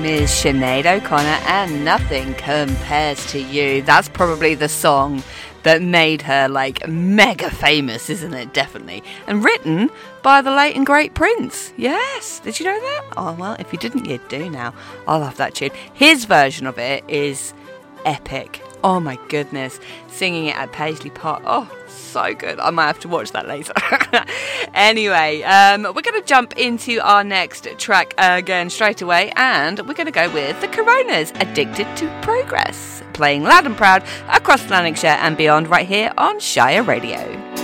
Ms. Sinead O'Connor and Nothing Compares to You. That's probably the song that made her like mega famous, isn't it? Definitely. And written by the late and great Prince. Yes. Did you know that? Oh, well, if you didn't, you do now. I love that tune. His version of it is epic. Oh my goodness. Singing it at Paisley Park. Oh, so good. I might have to watch that later. Anyway, we're going to jump into our next track again straight away, and we're going to go with the Coronas, Addicted to Progress, playing loud and proud across Lanarkshire and beyond right here on Shire Radio.